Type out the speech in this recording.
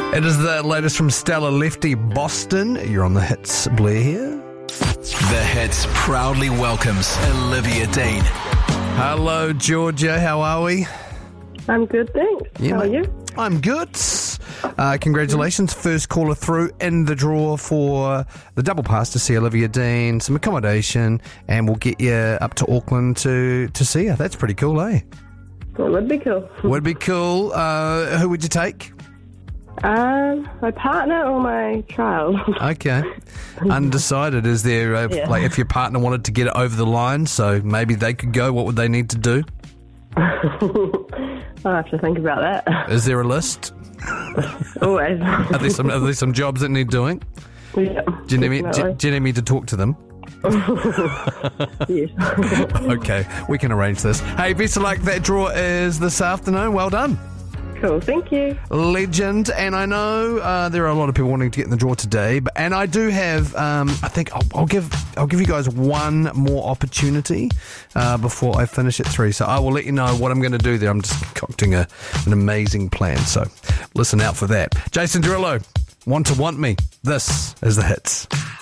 It is the latest from Stella Lefty Boston. You're on the hits. Blair here. The Hits proudly welcomes Olivia Dean. Hello, Georgia. How are we? I'm good, thanks. Yeah, How are mate. you? I'm good. Congratulations. First caller through in the draw for the double pass to see Olivia Dean, some accommodation, and we'll get you up to Auckland to see her. That's pretty cool, eh? Well, it would be cool. Would be cool. Who would you take? My partner or my child? Okay. Undecided. Is there, like, if your partner wanted to get it over the line, so maybe they could go, what would they need to do? I'll have to think about that. Is there a list? Always. Are there some jobs that need doing? Yeah, Do you need me to talk to them? yes. Okay, we can arrange this. Hey, best of luck. That draw is this afternoon. Well done. Cool, thank you. Legend. And I know there are a lot of people wanting to get in the draw today, and I do have. I think I'll give you guys one more opportunity before I finish at 3. So I will let you know what I'm going to do there. I'm just concocting an amazing plan. So listen out for that. Jason Derulo, Want Me. This is the Hits.